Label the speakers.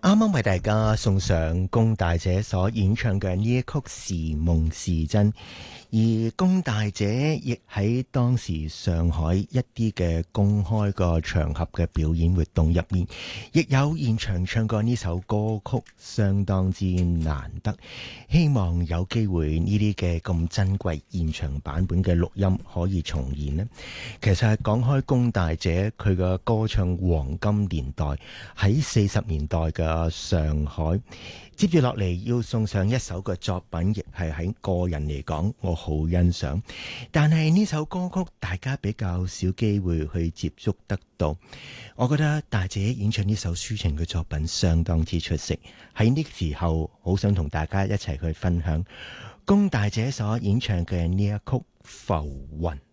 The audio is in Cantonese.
Speaker 1: 啱啱為大家送上龔大姐所演唱嘅呢一曲是夢是真，而龔大姐亦喺當時上海一啲嘅公開個場合嘅表演活動入面，亦有現場唱過呢首歌曲，相當之難得。希望有機會呢啲嘅咁珍貴現場版本嘅錄音可以重現呢。其實係講開龔大姐佢嘅歌唱黃金年代喺40年代嘅上海，接住落嚟要送上一首嘅作品，亦係喺個人嚟講我好欣賞，但係呢首歌曲大家比較少機會去接觸得到。我覺得大姐演唱呢首抒情嘅作品相當之出色，喺呢個時候好想同大家一齊去分享龔大姐所演唱嘅呢一曲《浮雲》。